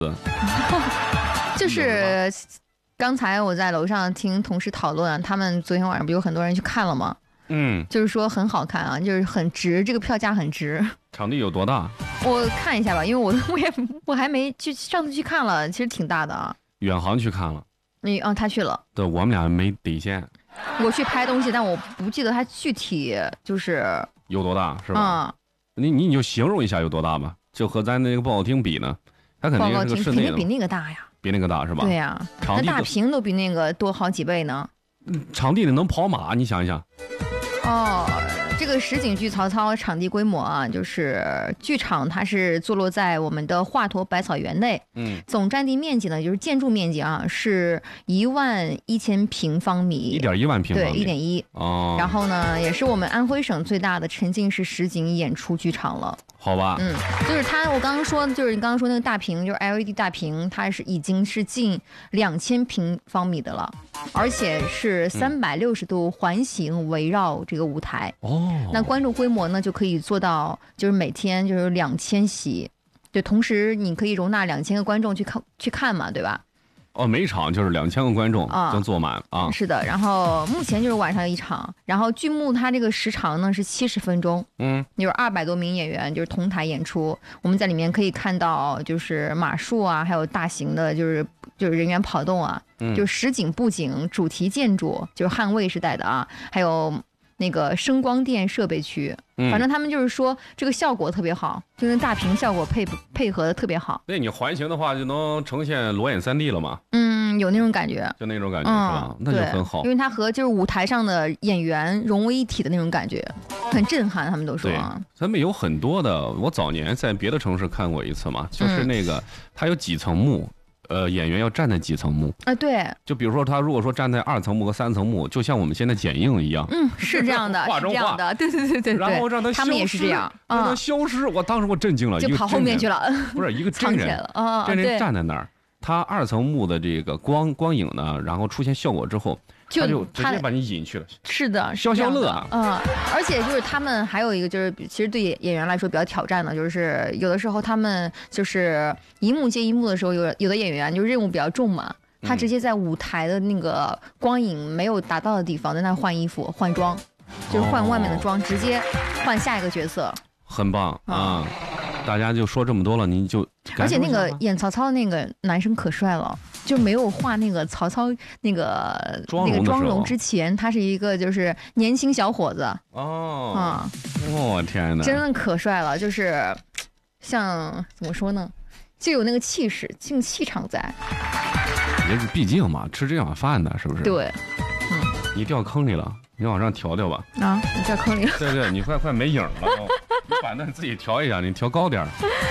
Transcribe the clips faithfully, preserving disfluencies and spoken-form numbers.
就是刚才我在楼上听同事讨论，他们昨天晚上不有很多人去看了吗？ 嗯， 就是说很好看啊，就是很值，这个票价很值。 场地有多大？ 我看一下吧，因为我我也我还没去，上次去看了，其实挺大的啊。 远航去看了。 你啊、哦，他去了。 对，我们俩没底线。 我去拍东西，但我不记得他具体就是有多大，是吧？ 嗯， 你你你就形容一下有多大吧，就和咱那个报告厅比呢，它肯定是个室内的， 肯定比那个大呀， 比那个大是吧？ 对呀、啊，那大屏都比那个多好几倍呢。 场地里能跑马，你想一想。 哦，这个实景剧曹操场地规模啊，就是剧场它是坐落在我们的华佗百草园内， 嗯， 总占地面积呢，就是建筑面积啊，是一万一千平方米， 一点一万平方米， 对，一点一哦。 然后呢，也是我们安徽省最大的沉浸式实景演出剧场了。 好吧， 嗯，就是它，我刚刚说，就是你刚刚说那个大屏，就是 L E D 大屏，它是已经是近两千平方米的了，而且是三百六十度环形围绕这个舞台。 哦， 那观众规模呢，就可以做到，就是每天就是两千席，对，同时你可以容纳两千个观众去看去看嘛，对吧？ 哦，每场就是两千个观众能坐满啊。 是的，然后目前就是晚上一场，然后剧目它这个时长呢是七十分钟， 嗯， 有二百多名演员就是同台演出，我们在里面可以看到就是马术啊，还有大型的就是就是人员跑动啊， 嗯、 就是实景布景、主题建筑，就是汉魏时代的啊，还有那个声光电设备区。反正他们就是说这个效果特别好，就跟大屏效果配配合的特别好。 对，你环形的话就能呈现裸眼三 D 了嘛？ 嗯，有那种感觉， 就那种感觉、嗯、是吧？那就很好， 因为它和就是舞台上的演员融为一体的那种感觉，很震撼。他们都说， 对，咱们有很多的，我早年在别的城市看过一次嘛，就是那个、嗯、它有几层幕。呃，演员要站在几层幕啊？对， 就比如说他如果说站在二层幕和三层幕，就像我们现在剪映一样， 嗯，是这样的， 画中画的，对对对对， 然后让他他们也是这样， 让他消失。我当时我震惊了， 就跑后面去了， 不是一个真人， 啊， 真人站在那儿，他二层幕的这个光光影呢，然后出现效果之后。他就直接把你引去了， 是的， 消消乐啊， 嗯，而且就是他们还有一个就是，其实对演员来说比较挑战的，就是有的时候他们就是一幕接一幕的时候，有有的演员就任务比较重嘛，他直接在舞台的那个光影没有达到的地方，在那换衣服换装，就是换外面的装，哦、直接换下一个角色， 很棒啊！嗯、大家就说这么多了，您就而且那个演曹操的那个男生可帅了。就没有画那个曹操那个那个妆容之前，他是一个就是年轻小伙子哦， 啊、 嗯，我、哦、天哪， 真的可帅了，就是像怎么说呢，就有那个气势，就气场在。 也毕竟嘛，吃这碗饭的，是不是？ 对， 嗯，你掉坑里了，你往上调调吧。 啊，你掉坑里了。 对对，你快快没影了，哦、你把那自己调一下，你调高点。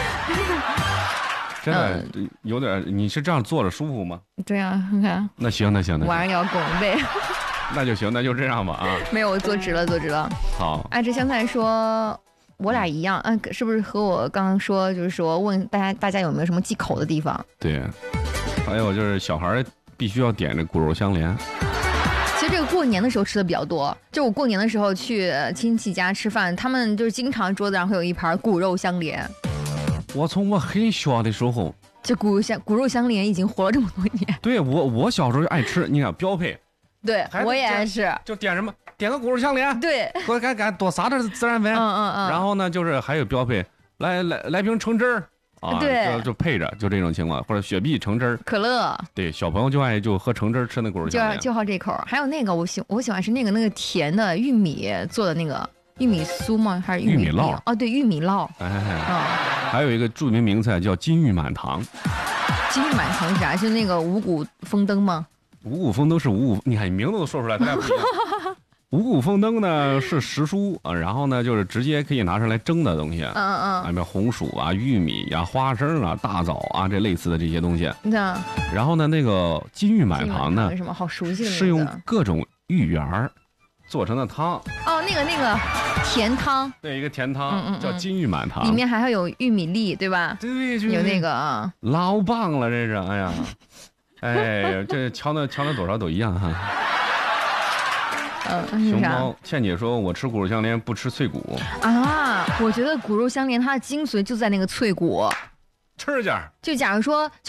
真的、嗯、有点，你是这样坐着舒服吗？ 对啊，你看。 那行，那行，那行。 晚上要拱背。 那就行，那就这样吧啊。 没有，我坐直了，坐直了。 好。 爱吃香菜说，我俩一样，嗯，是不是和我刚刚说，就是说问大家，大家有没有什么忌口的地方？ 对。还有就是小孩必须要点这骨肉相连。 其实这个过年的时候吃的比较多，就我过年的时候去亲戚家吃饭，他们就是经常桌子上会有一盘骨肉相连。 我从我很小的时候， 这骨相骨肉相连已经活了这么多年。 对我，我小时候就爱吃，你看标配。 对，我也爱吃。 就点什么？点个骨肉相连。 对， 给我赶赶多撒点孜然粉。 嗯嗯嗯。 然后呢，就是还有标配，来来来瓶橙汁儿啊， 对， 就就配着，就这种情况，或者雪碧、橙汁儿、 可乐。 对，小朋友就爱就喝橙汁儿吃那骨肉相连。 就就好这口。还有那个我喜我喜欢吃那个那个甜的玉米做的那个。玉米酥吗？还是玉米烙？ 哦，对，玉米烙。 哎哎哎，还有一个著名名菜叫金玉满堂。 金玉满堂是啥？是那个五谷丰登吗？ 五谷丰登是五谷，你看你名字都说出来，他俩不一样。五谷丰登呢是时蔬啊，然后呢就是直接可以拿上来蒸的东西。嗯嗯嗯。 外面红薯啊、玉米呀、啊、花生啊、大枣啊这类似的这些东西。 对。 然后呢，那个金玉满堂呢， 什么好熟悉的名字？ 是用各种芋圆儿做成的汤。 哦，那个那个。甜汤， 对，一个甜汤， 嗯嗯嗯叫金玉满堂， 里面还会有玉米粒，对吧？ 对对对， 有那个啊， 老棒了，这是，哎呀，哎，这瞧那瞧那多少都一样哈。 嗯， 熊猫倩姐说：“我吃骨肉相连，不吃脆骨。” 啊，我觉得骨肉相连它的精髓就在那个脆骨。 吃去。 就假如说。